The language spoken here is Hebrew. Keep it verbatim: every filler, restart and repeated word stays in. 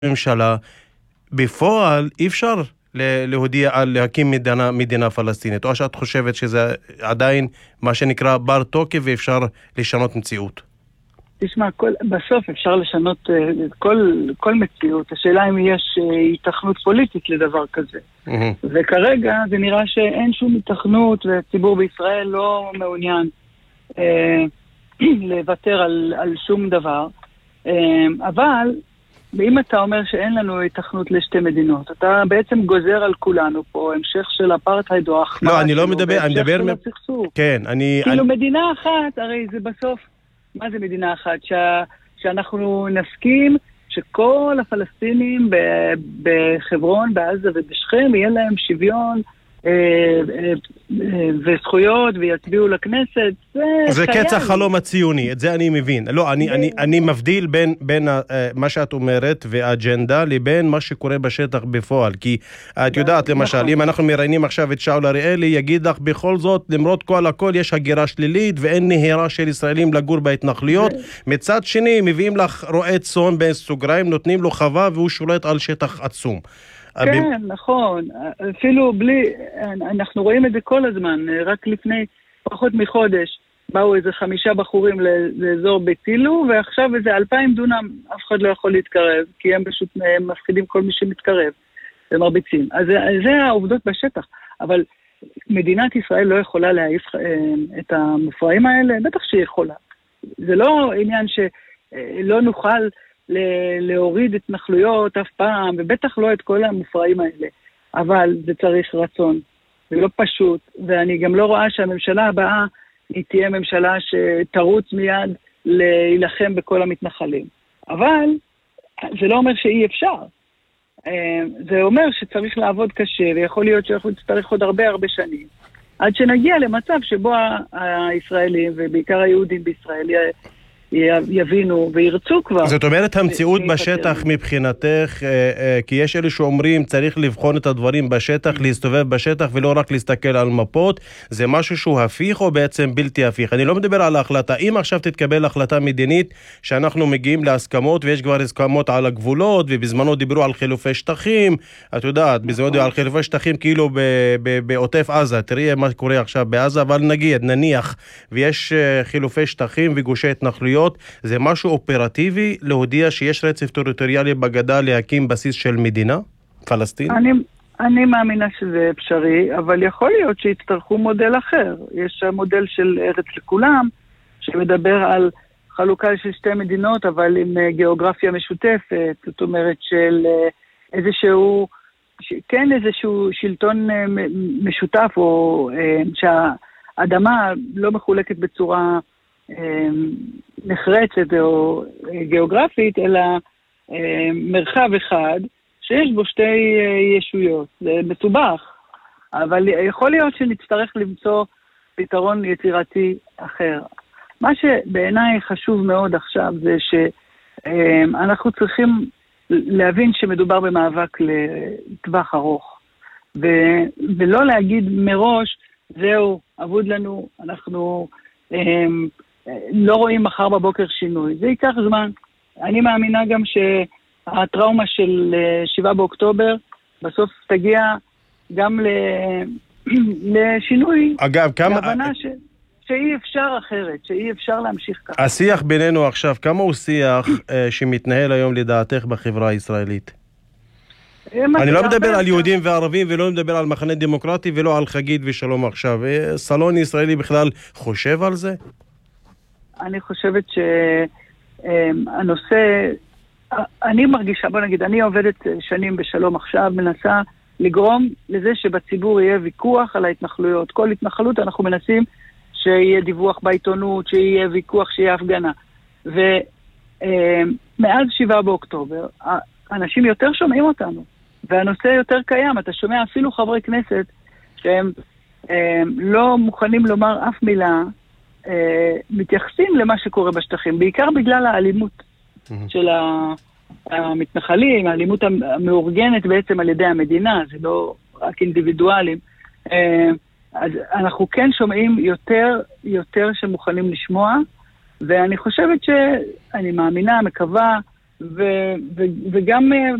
ממשלה, בפועל אי אפשר להודיע על להקים מדינה, מדינה פלסטינית, או שאת חושבת שזה עדיין מה שנקרא בר תוקף ואפשר לשנות מציאות? תשמע, כל, בסוף אפשר לשנות uh, כל, כל מציאות. השאלה אם יש uh, התכנות פוליטית לדבר כזה. Mm-hmm. וכרגע זה נראה שאין שום התכנות, והציבור בישראל לא מעוניין uh, לוותר על, על שום דבר. Uh, אבל אם אתה אומר שאין לנו התכנות לשתי מדינות, אתה בעצם גוזר על כולנו פה המשך של אפרטהייד או החמרה. לא, אני לא מדבר, אני מדבר... מ... כן, אני... כאילו אני... מדינה אחת, הרי זה בסוף... מה זה מדינה אחת? שה, שאנחנו נסכים שכל הפלסטינים ב, בחברון, בעזה ובשכם יהיה להם שוויון אה, אה, אה, וזכויות ויצביעו לכנסת. זה, זה קץ החלום הציוני, את זה אני מבין. לא, אני, אני, אני מבדיל בין, בין uh, מה שאת אומרת והאג'נדה לבין מה שקורה בשטח בפועל. כי את יודעת, למשל, נכון. אם אנחנו מראיינים עכשיו את שאול אריאלי, יגיד לך בכל זאת, למרות כל הכל, יש הגירה שלילית ואין נהירה של ישראלים לגור בהתנחלויות. זה... מצד שני, מביאים לך רועה צאן בין סוגריים, נותנים לו חווה והוא שולט על שטח עצום. כן, נכון. אפילו בלי, אנחנו רואים את זה כל הזמן. רק לפני פחות מחודש באו איזה חמישה בחורים לאזור ביתילו, ועכשיו איזה אלפיים דונם אף אחד לא יכול להתקרב, כי הם פשוט מפחידים כל מי שמתקרב. הם מרביצים. אז זה העובדות בשטח. אבל מדינת ישראל לא יכולה להעיף את המופרעים האלה? בטח שהיא יכולה. זה לא עניין שלא נוכל... להוריד התנחלויות אף פעם, ובטח לא את כל המופרעים האלה. אבל זה צריך רצון. זה לא פשוט, ואני גם לא רואה שהממשלה הבאה היא תהיה ממשלה שתרוץ מיד להילחם בכל המתנחלים. אבל זה לא אומר שאי אפשר. זה אומר שצריך לעבוד קשה, ויכול להיות שאנחנו נצטרך עוד הרבה הרבה שנים, עד שנגיע למצב שבו הישראלים, ובעיקר היהודים בישראל, יבינו וירצו כבר. זאת אומרת, המציאות בשטח מבחינתך, כי יש אלו שאומרים צריך לבחון את הדברים בשטח, להסתובב בשטח ולא רק להסתכל על מפות, זה משהו שהוא הפיך או בעצם בלתי הפיך? אני לא מדבר על ההחלטה. אם עכשיו תתקבל החלטה מדינית שאנחנו מגיעים להסכמות, ויש כבר הסכמות על הגבולות, ובזמנו דיברו על חילופי שטחים, את יודעת, בזמנו דיברו על חילופי שטחים כאילו בעוטף עזה, תראי מה קורה עכשיו בעזה, אבל נגיד, נניח, ויש חילופי שטחים וגושי התנחלויות, זה משהו אופרטיבי להודיע שיש רצף טריטוריאלי בגדה להקים בסיס של מדינה פלסטין? אני, אני מאמינה שזה אפשרי, אבל יכול להיות שיצטרכו מודל אחר. יש מודל של ארץ לכולם, שמדבר על חלוקה של שתי מדינות, אבל עם גיאוגרפיה משותפת, זאת אומרת של איזשהו, כן איזשהו שלטון משותף, או שהאדמה לא מחולקת בצורה נחרצת או גיאוגרפית, אלא מרחב אחד שיש בו שתי ישויות. זה מסובך, אבל יכול להיות שנצטרך למצוא פתרון יצירתי אחר. מה שבעיניי חשוב מאוד עכשיו זה שאנחנו צריכים להבין שמדובר במאבק לטווח ארוך, ולא להגיד מראש, זהו, עבוד לנו, אנחנו לא רואים מחר בבוקר שינוי. זה ייקח זמן. אני מאמינה גם שהטראומה של שבעה באוקטובר בסוף תגיע גם לשינוי. אגב, כמה... להבנה ש... שאי אפשר אחרת, שאי אפשר להמשיך ככה. השיח בינינו עכשיו, כמה הוא שיח שמתנהל היום לדעתך בחברה הישראלית? אני לא מדבר על יהודים וערבים, ולא מדבר על מחנה דמוקרטי, ולא על חגית ושלום עכשיו. סלון ישראלי בכלל חושב על זה? אני חושבת שהנושא, אני מרגישה, בוא נגיד, אני עובדת שנים בשלום עכשיו, מנסה לגרום לזה שבציבור יהיה ויכוח על ההתנחלויות. כל התנחלות אנחנו מנסים שיהיה דיווח בעיתונות, שיהיה ויכוח, שיהיה הפגנה. ומאז שבעה באוקטובר, אנשים יותר שומעים אותנו, והנושא יותר קיים. אתה שומע אפילו חברי כנסת שהם לא מוכנים לומר אף מילה, מתייחסים למה שקורה בשטחים, בעיקר בגלל האלימות של המתנחלים, האלימות המאורגנת בעצם על ידי המדינה, זה לא רק אינדיבידואלים. אז אנחנו כן שומעים יותר, יותר שמוכנים לשמוע, ואני חושבת שאני מאמינה, מקווה, ו- ו- וגם